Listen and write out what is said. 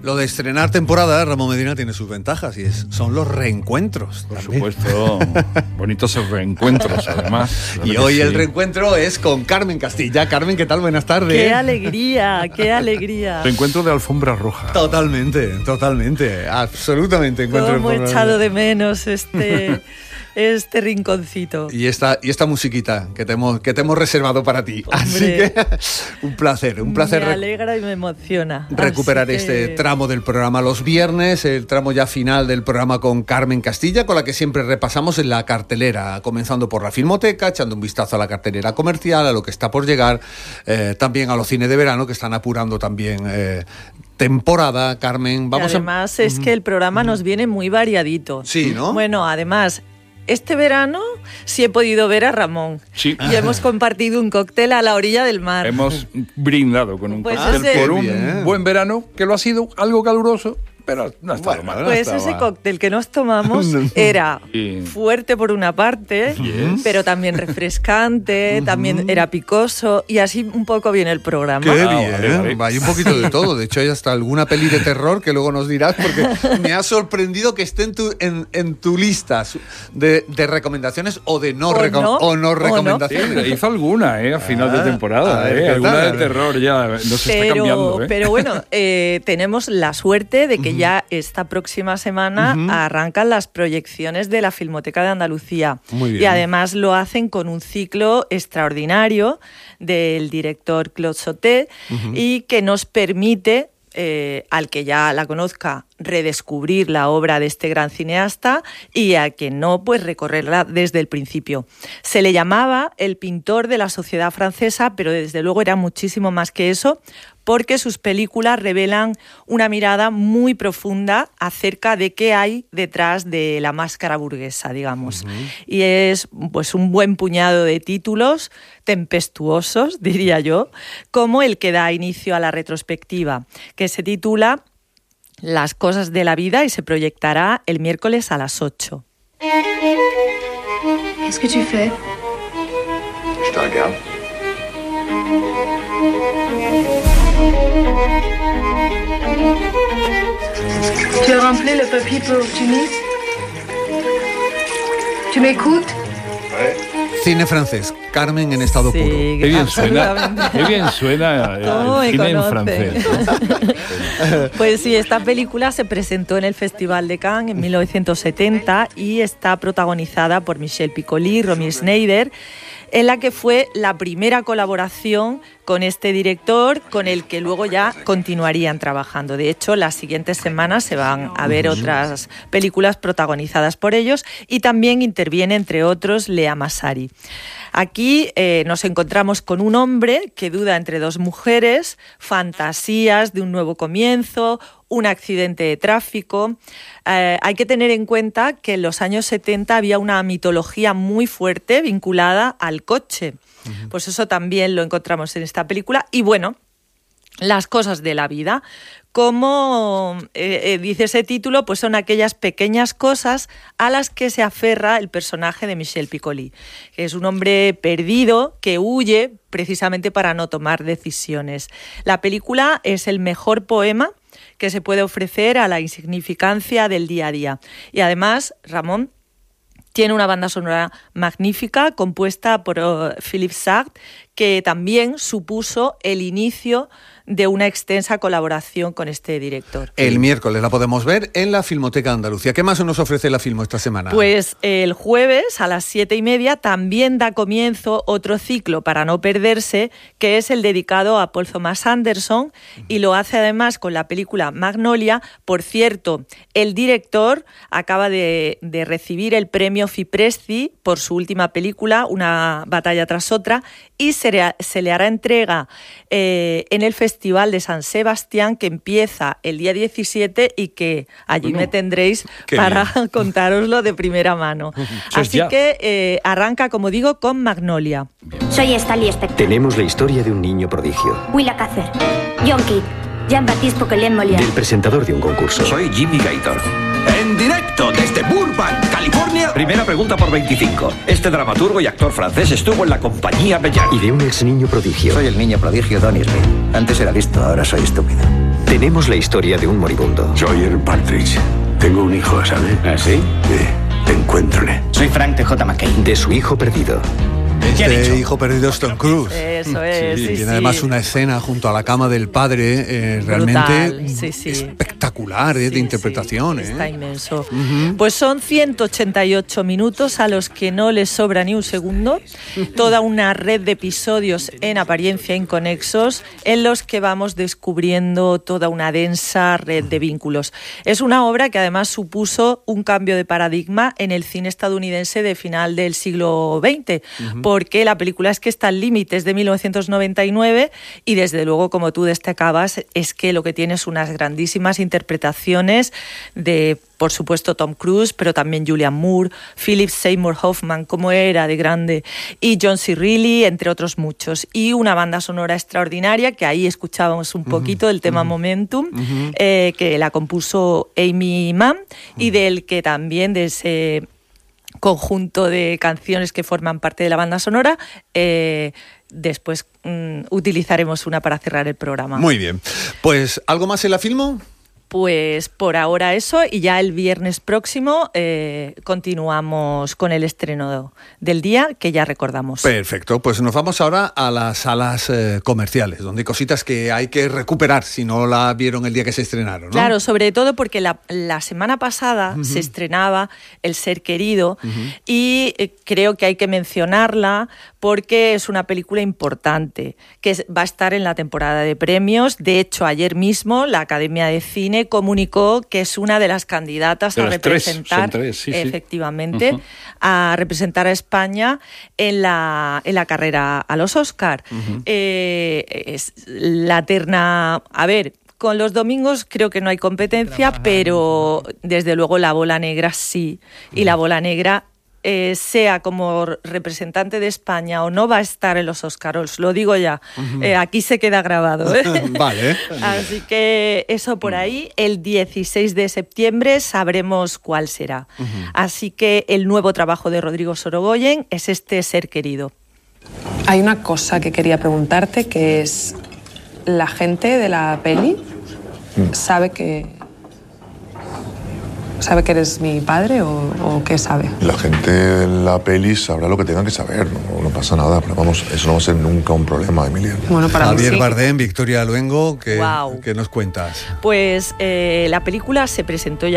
Lo de estrenar temporada, Ramón Medina, tiene sus ventajas y son los reencuentros. Por supuesto, bonitos reencuentros además. Y hoy el reencuentro es con Carmen Castilla. Carmen, ¿qué tal? Buenas tardes. ¡Qué alegría! ¡Qué alegría! Reencuentro de alfombra roja. Totalmente, absolutamente. Cómo he echado de menos este rinconcito. Y esta musiquita que te hemos reservado para ti. Hombre, así que un placer. Me alegra y me emociona. Recuperar este tramo del programa los viernes, el tramo ya final del programa con Carmen Castilla, con la que siempre repasamos en la cartelera, comenzando por la Filmoteca, echando un vistazo a la cartelera comercial, a lo que está por llegar, también a los cines de verano que están apurando también temporada. Carmen, además es que el programa nos viene muy variadito. Sí, ¿no? Bueno, además, este verano sí he podido ver a Ramón. Sí. Y hemos compartido un cóctel a la orilla del mar. Hemos brindado con un cóctel por un buen verano, que lo ha sido algo caluroso, pero no ha estado mal. Pues ese cóctel que nos tomamos era fuerte por una parte, pero también refrescante, también era picoso, y así un poco viene el programa. ¡Qué bien! Hay un poquito de todo. De hecho, hay hasta alguna peli de terror que luego nos dirás, porque me ha sorprendido que esté en tu lista de recomendaciones o de no recomendaciones. Sí, hizo alguna a final de temporada. Alguna de terror ya nos está cambiando. Pero bueno, tenemos la suerte de que ya esta próxima semana arrancan las proyecciones de la Filmoteca de Andalucía. Muy bien. Y además lo hacen con un ciclo extraordinario del director Claude Sautet y que nos permite, al que ya la conozca, redescubrir la obra de este gran cineasta, y a quien no, pues recorrerla desde el principio. Se le llamaba el pintor de la sociedad francesa, pero desde luego era muchísimo más que eso, porque sus películas revelan una mirada muy profunda acerca de qué hay detrás de la máscara burguesa, digamos. Y es pues un buen puñado de títulos tempestuosos, diría yo, como el que da inicio a la retrospectiva, que se titula Las cosas de la vida y se proyectará el miércoles a las 8. Qu'est-ce que tu fais? Je te regarde. Tu as rempli le papier pour Tunis? Tu m'écoutes? Cine francés, Carmen en estado puro. Sí, Qué bien suena el cine en francés, ¿no? Pues sí, esta película se presentó en el Festival de Cannes en 1970 y está protagonizada por Michel Piccoli y Romy Schneider, en la que fue la primera colaboración con este director, con el que luego ya continuarían trabajando. De hecho, las siguientes semanas se van a ver otras películas protagonizadas por ellos, y también interviene, entre otros, Lea Massari. Aquí nos encontramos con un hombre que duda entre dos mujeres, fantasías de un nuevo comienzo, un accidente de tráfico. Hay que tener en cuenta que en los años 70 había una mitología muy fuerte vinculada al coche. Pues eso también lo encontramos en esta película. Y bueno, las cosas de la vida. Como dice ese título, pues son aquellas pequeñas cosas a las que se aferra el personaje de Michel Piccoli, que es un hombre perdido que huye precisamente para no tomar decisiones. La película es el mejor poema que se puede ofrecer a la insignificancia del día a día. Y además, Ramón tiene una banda sonora magnífica compuesta por Philippe Sard, que también supuso el inicio de una extensa colaboración con este director. El miércoles la podemos ver en la Filmoteca de Andalucía. ¿Qué más nos ofrece la Filmo esta semana? Pues el jueves a las 7:30 también da comienzo otro ciclo para no perderse, que es el dedicado a Paul Thomas Anderson, y lo hace además con la película Magnolia. Por cierto, el director acaba de recibir el premio Fipresci por su última película, Una batalla tras otra, y se le hará entrega en el Festival de San Sebastián, que empieza el día 17 y que allí me tendréis para contároslo de primera mano. Así que arranca, como digo, con Magnolia. Soy Stanley Spector. Tenemos la historia de un niño prodigio. Willa Cather. John Kidd. Jean-Baptiste Poquelin Molière. Del presentador de un concurso. Soy Jimmy Gator. En directo desde Burbank, California. Primera pregunta por 25. Este dramaturgo y actor francés estuvo en la compañía Bellar. Y de un ex niño prodigio. Soy el niño prodigio Donny Smith. Antes era listo, ahora soy estúpido. Tenemos la historia de un moribundo. Soy el Partridge. Tengo un hijo, ¿sabe? ¿Ah, sí? Encuéntrale. Soy Frank T.J. McCain. De su hijo perdido. Este hijo perdido es Tom Cruise. Eso es, sí, tiene además una escena junto a la cama del padre realmente espectacular de interpretación. Está inmenso. Pues son 188 minutos a los que no les sobra ni un segundo. Toda una red de episodios en apariencia inconexos en los que vamos descubriendo toda una densa red de vínculos. Es una obra que además supuso un cambio de paradigma en el cine estadounidense de final del siglo XX. Porque la película es que está al límite, es de 1999 y desde luego, como tú destacabas, es que lo que tiene es unas grandísimas interpretaciones de, por supuesto, Tom Cruise, pero también Julianne Moore, Philip Seymour Hoffman, como era de grande, y John C. Reilly, entre otros muchos. Y una banda sonora extraordinaria, que ahí escuchábamos un poquito del tema Momentum, que la compuso Amy Mann y del que también de ese conjunto de canciones que forman parte de la banda sonora, después utilizaremos una para cerrar el programa. Muy bien. Pues, ¿algo más en la Filmo? Pues por ahora eso, y ya el viernes próximo continuamos con el estreno del día, que ya recordamos. Perfecto, pues nos vamos ahora a las salas comerciales, donde hay cositas que hay que recuperar si no la vieron el día que se estrenaron, ¿no? Claro, sobre todo porque la semana pasada se estrenaba El Ser Querido y creo que hay que mencionarla porque es una película importante, que va a estar en la temporada de premios. De hecho, ayer mismo la Academia de Cine comunicó que es una de las candidatas a representar, efectivamente, a representar a España en la carrera a los Oscar. Es la terna, a ver, con los domingos creo que no hay competencia, pero desde luego la Bola Negra sí, y la Bola Negra sea como representante de España o no va a estar en los Oscars, os lo digo ya. Aquí se queda grabado. Vale. Así que eso por ahí. El 16 de septiembre sabremos cuál será. Así que el nuevo trabajo de Rodrigo Sorogoyen es este Ser Querido. Hay una cosa que quería preguntarte, que es: ¿la gente de la peli sabe que eres mi padre o qué sabe? La gente de la peli sabrá lo que tenga que saber, no pasa nada, pero vamos, eso no va a ser nunca un problema, Emilia. Bueno, para Javier mí sí. Bardem, Victoria Luengo, ¿qué nos cuentas? Pues la película se presentó ya